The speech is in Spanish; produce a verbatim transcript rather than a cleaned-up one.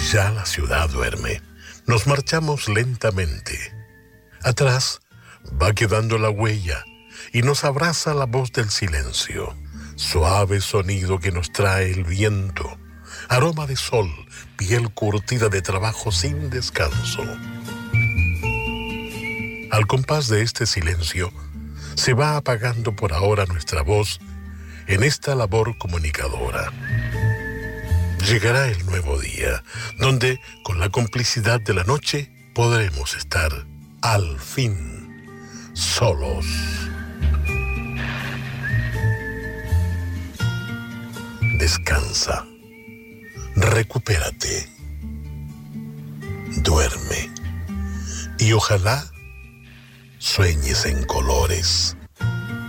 Ya la ciudad duerme. Nos marchamos lentamente. Atrás va quedando la huella y nos abraza la voz del silencio. Suave sonido que nos trae el viento. Aroma de sol, piel curtida de trabajo sin descanso. Al compás de este silencio, se va apagando por ahora nuestra voz en esta labor comunicadora. Llegará el nuevo día, donde, con la complicidad de la noche, podremos estar, al fin, solos. Descansa. Recupérate. Duerme. Y ojalá sueñes en colores.